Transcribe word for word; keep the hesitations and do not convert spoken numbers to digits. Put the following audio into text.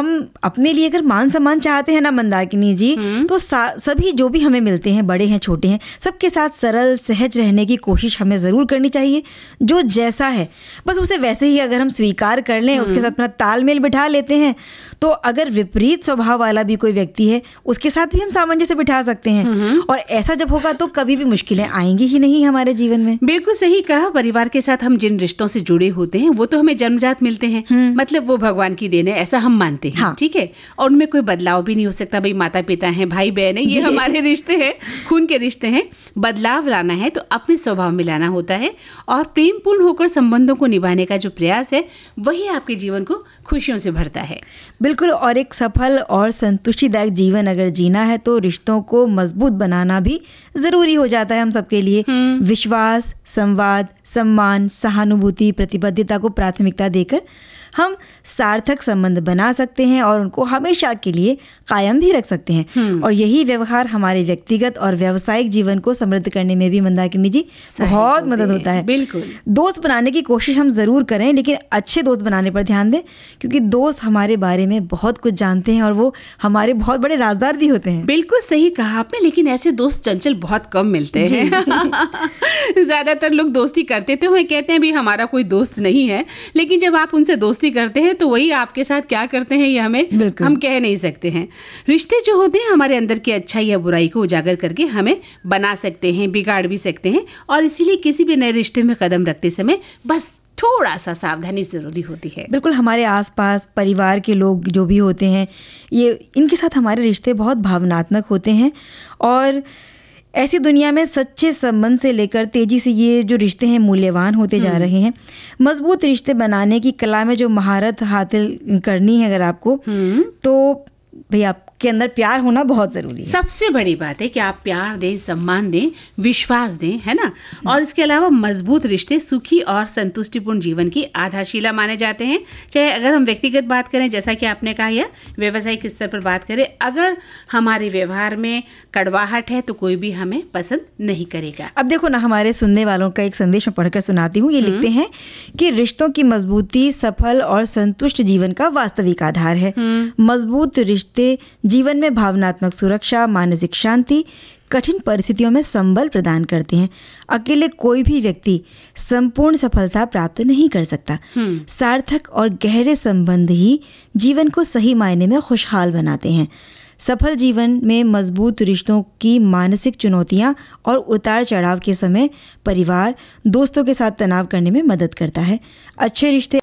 हम अपने लिए अगर मान सम्मान चाहते हैं ना मंदाकिनी जी, तो सभी जो भी हमें मिलते हैं, बड़े हैं छोटे हैं, सबके साथ सरल सहज रहने की कोशिश हमें ज़रूर करनी चाहिए। जो जैसा है बस उसे वैसे ही अगर हम स्वीकार कर लें, उसके साथ अपना तालमेल बिठा लेते हैं, तो अगर विपरीत स्वभाव वाला भी कोई व्यक्ति है उसके साथ भी हम सामंजस्य बिठा सकते हैं। और ऐसा जब होगा तो कभी भी मुश्किलें आएंगी ही नहीं हमारे जीवन में। बिल्कुल सही कहा। परिवार के साथ हम जिन रिश्तों से जुड़े होते हैं वो तो हमें जन्मजात मिलते हैं, मतलब वो भगवान की देन है, ऐसा हम मानते हैं। हाँ। ठीक है, और उनमें कोई बदलाव भी नहीं हो सकता। भाई माता पिता हैं, भाई बहन है, ये हमारे रिश्ते हैं, खून के रिश्ते हैं। बदलाव लाना है तो अपने स्वभाव में लाना होता है, और प्रेम पूर्ण होकर संबंधों को निभाने का जो प्रयास है वही आपके जीवन को खुशियों से भरता है। बिल्कुल। और एक सफल और संतुष्टिदायक जीवन अगर जीना है तो रिश्तों को मजबूत बनाना भी जरूरी हो जाता है हम सबके लिए। विश्वास, संवाद, सम्मान, सहानुभूति, प्रतिबद्धता को प्राथमिकता देकर हम सार्थक संबंध बना सकते हैं और उनको हमेशा के लिए कायम भी रख सकते हैं। और यही व्यवहार हमारे व्यक्तिगत और व्यावसायिक जीवन को समृद्ध करने में भी मंदाकिनी जी बहुत मदद होता है। बिल्कुल। दोस्त बनाने की कोशिश हम जरूर करें, लेकिन अच्छे दोस्त बनाने पर ध्यान दें, क्योंकि दोस्त हमारे बारे में बहुत कुछ जानते हैं और वो हमारे बहुत बड़े राजदार भी होते हैं। बिल्कुल सही कहा आपने, लेकिन ऐसे दोस्त चंचल बहुत कम मिलते हैं। ज्यादातर लोग दोस्ती करते थे, वो कहते हैं भी हमारा कोई दोस्त नहीं है, लेकिन जब आप उनसे दोस्ती करते हैं तो वही आपके साथ क्या करते हैं ये हमें हम कह नहीं सकते हैं। रिश्ते जो होते हैं हमारे अंदर की अच्छाई या बुराई को उजागर करके हमें बना सकते हैं, बिगाड़ भी सकते हैं, और इसीलिए किसी भी नए रिश्ते में कदम रखते समय बस थोड़ा सा सावधानी जरूरी होती है। बिल्कुल। हमारे आसपास परिवार के लोग जो भी होते हैं, ये इनके साथ हमारे रिश्ते बहुत भावनात्मक होते हैं, और ऐसी दुनिया में सच्चे संबंध से लेकर तेजी से ये जो रिश्ते हैं मूल्यवान होते जा रहे हैं। मजबूत रिश्ते बनाने की कला में जो महारत हासिल करनी है अगर आपको, तो भैया आपके अंदर प्यार होना बहुत जरूरी है। सबसे बड़ी बात है कि आप प्यार दें, सम्मान दें, विश्वास दें, है ना। और इसके अलावा मजबूत रिश्ते सुखी और संतुष्टिपूर्ण जीवन की आधारशिला माने जाते हैं। चाहे अगर हम व्यक्तिगत बात करें, जैसा कि आपने कहा, या व्यवसायिक स्तर पर बात करें, अगर हमारे व्यवहार में कड़वाहट है तो कोई भी हमें पसंद नहीं करेगा। अब देखो ना, हमारे सुनने वालों का एक संदेश मैं पढ़कर सुनाती हूँ। ये लिखते हैं कि रिश्तों की मजबूती सफल और संतुष्ट जीवन का वास्तविक आधार है। मजबूत रिश्ते जीवन में भावनात्मक सुरक्षा, मानसिक शांति, कठिन परिस्थितियों में संबल प्रदान करते हैं। अकेले कोई भी व्यक्ति संपूर्ण सफलता प्राप्त नहीं कर सकता। सार्थक और गहरे संबंध ही जीवन को सही मायने में खुशहाल बनाते हैं। सफल जीवन में मजबूत रिश्तों की मानसिक चुनौतियां और उतार चढ़ाव के समय परिवार, दोस्तों के साथ तनाव करने में मदद करता है। अच्छे रिश्ते